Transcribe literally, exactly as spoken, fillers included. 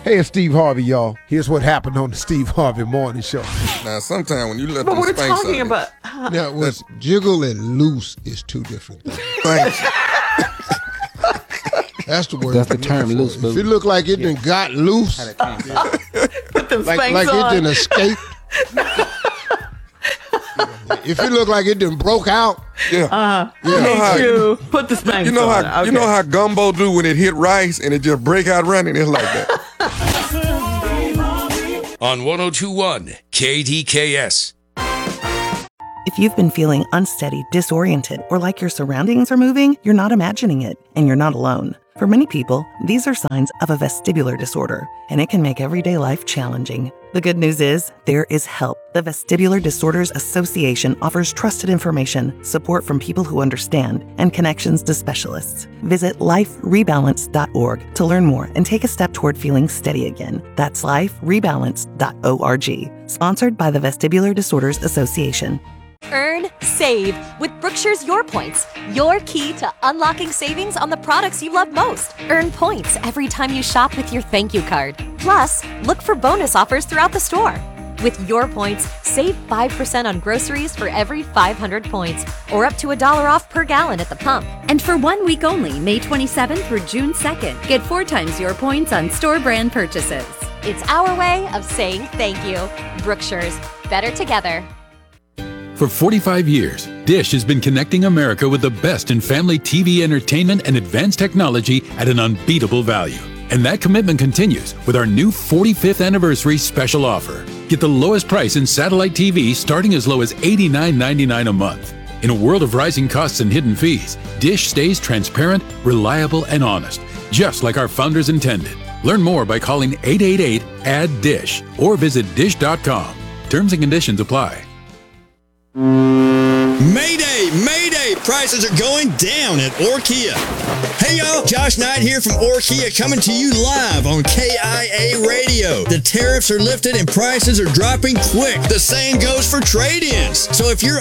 Hey, it's Steve Harvey, y'all. Here's what happened on the Steve Harvey Morning Show. Now, sometimes when you let But them we're spank talking something, about. Now, what's jiggle and loose is two different things. thank you. That's the word. That's the you're term, looking loose for. booty. If it look like it done got loose, Put them like, spanks like it on. done escaped. If it look like it done broke out, Yeah. Uh, You know how- you put the spanks You know on. how Okay. you know how gumbo do when it hit rice and it just break out running? It's like that. On one oh two point one K D K S. If you've been feeling unsteady, disoriented, or like your surroundings are moving, you're not imagining it, and you're not alone. For many people, these are signs of a vestibular disorder, and it can make everyday life challenging. The good news is, there is help. The Vestibular Disorders Association offers trusted information, support from people who understand, and connections to specialists. Visit life rebalance dot org to learn more and take a step toward feeling steady again. That's life rebalance dot org. Sponsored by the Vestibular Disorders Association. Earn, save with Brookshire's Your Points, your key to unlocking savings on the products you love most. Earn points every time you shop with your thank you card. Plus, look for bonus offers throughout the store. With Your Points, save five percent on groceries for every five hundred points, or up to a dollar off per gallon at the pump. And for one week only, May twenty-seventh through June second, get four times your points on store brand purchases. It's our way of saying thank you. Brookshire's, better together. For forty-five years, Dish has been connecting America with the best in family T V entertainment and advanced technology at an unbeatable value. And that commitment continues with our new forty-fifth anniversary special offer. Get the lowest price in satellite T V starting as low as eighty-nine ninety-nine a month. In a world of rising costs and hidden fees, Dish stays transparent, reliable, and honest, just like our founders intended. Learn more by calling eight eight eight, A D D D I S H or visit dish dot com. Terms and conditions apply. Mayday, Mayday! Prices are going down at Orkia. Hey y'all, Josh Knight here from Orkia coming to you live on K I A Radio. The tariffs are lifted and prices are dropping quick. The same goes for trade-ins. So if you're